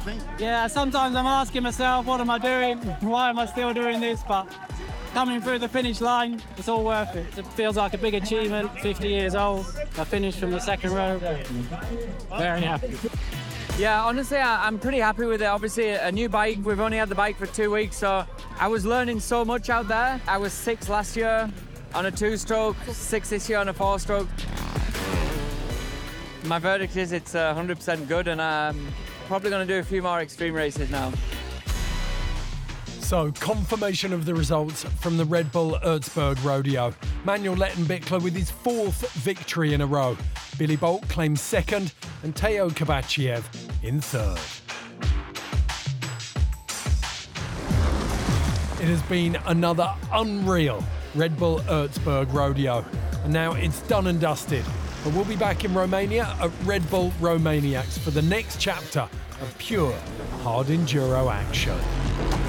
think? Yeah, sometimes I'm asking myself, what am I doing? Why am I still doing this? But coming through the finish line, it's all worth it. It feels like a big achievement, 50 years old. I finished from the second row. Very happy. Yeah, honestly, I'm pretty happy with it. Obviously, a new bike. We've only had the bike for 2 weeks, so I was learning so much out there. I was 6th last year on a 2-stroke, 6th this year on a 4-stroke. My verdict is it's 100% good, and I'm probably going to do a few more extreme races now. So, confirmation of the results from the Red Bull Erzberg Rodeo. Manuel Lettenbichler with his 4th victory in a row. Billy Bolt claims 2nd and Teo Kovačev in 3rd. It has been another unreal Red Bull Erzberg Rodeo, and now it's done and dusted. But we'll be back in Romania at Red Bull Romaniacs for the next chapter of pure hard enduro action.